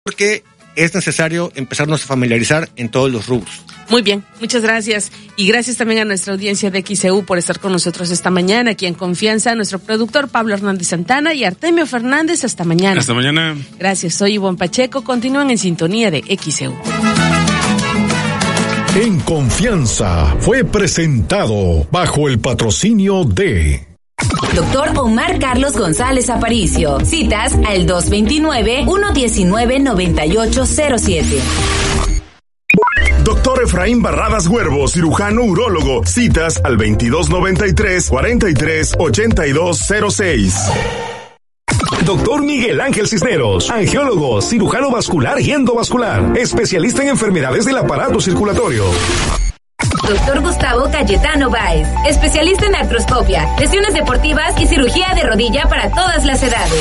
porque es necesario empezarnos a familiarizar en todos los rubros. Muy bien, muchas gracias. Y gracias también a nuestra audiencia de XEU por estar con nosotros esta mañana, aquí en Confianza, a nuestro productor Pablo Hernández Santana y Artemio Fernández. Hasta mañana. Hasta mañana. Gracias, soy Ivonne Pacheco. Continúen en sintonía de XEU. En Confianza fue presentado bajo el patrocinio de Doctor Omar Carlos González Aparicio. Citas al 229-119-9807. Doctor Efraín Barradas Huervo, cirujano urólogo. Citas al 2293-438206. Doctor Miguel Ángel Cisneros, angiólogo, cirujano vascular y endovascular, especialista en enfermedades del aparato circulatorio. Doctor Gustavo Cayetano Báez, especialista en artroscopia, lesiones deportivas y cirugía de rodilla para todas las edades.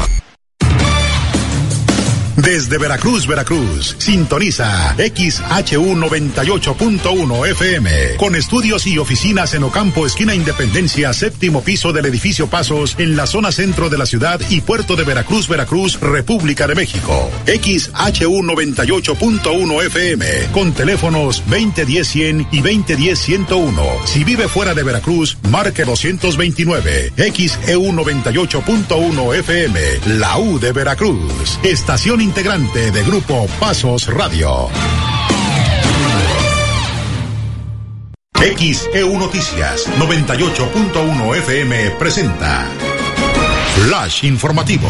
Desde Veracruz, sintoniza XHU 98.1 FM, con estudios y oficinas en Ocampo, esquina Independencia, séptimo piso del edificio Pasos, en la zona centro de la ciudad y puerto de Veracruz, República de México. XHU 98.1 FM, con teléfonos 2010-100 y 2010-101. Si vive fuera de Veracruz, marque 229. XEU 98.1 FM, la U de Veracruz. Estación integrante de Grupo Pasos Radio. XEU Noticias 98.1 FM presenta Flash Informativo.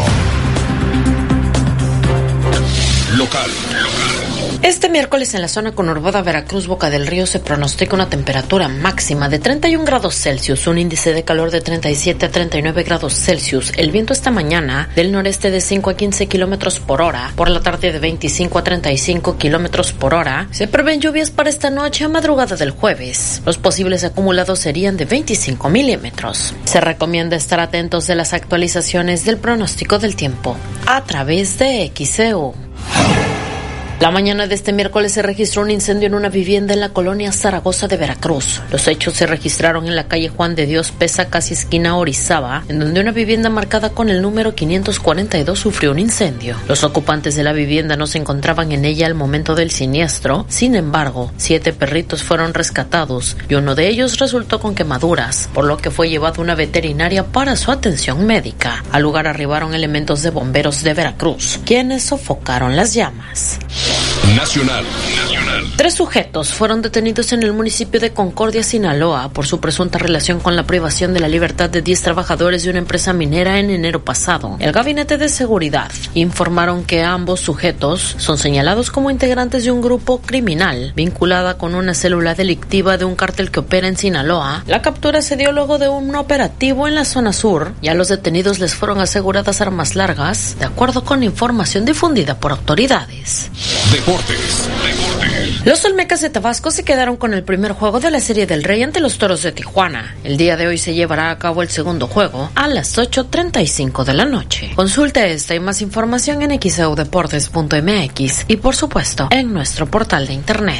Local. Este miércoles en la zona conurbada Veracruz, Boca del Río, se pronostica una temperatura máxima de 31 grados Celsius, un índice de calor de 37 a 39 grados Celsius. El viento esta mañana del noreste de 5 a 15 kilómetros por hora, por la tarde de 25 a 35 kilómetros por hora. Se prevén lluvias para esta noche a madrugada del jueves. Los posibles acumulados serían de 25 milímetros. Se recomienda estar atentos de las actualizaciones del pronóstico del tiempo a través de XEU. La mañana de este miércoles se registró un incendio en una vivienda en la colonia Zaragoza de Veracruz. Los hechos se registraron en la calle Juan de Dios Pesa, casi esquina Orizaba, en donde una vivienda marcada con el número 542 sufrió un incendio. Los ocupantes de la vivienda no se encontraban en ella al momento del siniestro. Sin embargo, 7 perritos fueron rescatados y uno de ellos resultó con quemaduras, por lo que fue llevado a una veterinaria para su atención médica. Al lugar arribaron elementos de bomberos de Veracruz, quienes sofocaron las llamas. Nacional. 3 sujetos fueron detenidos en el municipio de Concordia, Sinaloa, por su presunta relación con la privación de la libertad de 10 trabajadores de una empresa minera en enero pasado. El Gabinete de Seguridad informaron que ambos sujetos son señalados como integrantes de un grupo criminal vinculada con una célula delictiva de un cártel que opera en Sinaloa. La captura se dio luego de un operativo en la zona sur y a los detenidos les fueron aseguradas armas largas, de acuerdo con información difundida por autoridades. Deportes. Los Olmecas de Tabasco se quedaron con el primer juego de la Serie del Rey ante los Toros de Tijuana. El día de hoy se llevará a cabo el segundo juego a las 8:35 de la noche. Consulte esta y más información en xeudeportes.mx y por supuesto en nuestro portal de internet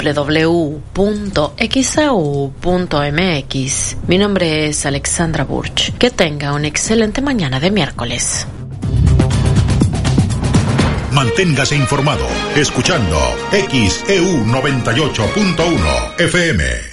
www.xeu.mx. Mi nombre es Alexandra Burch. Que tenga una excelente mañana de miércoles. Manténgase informado escuchando XEU 98.1 FM.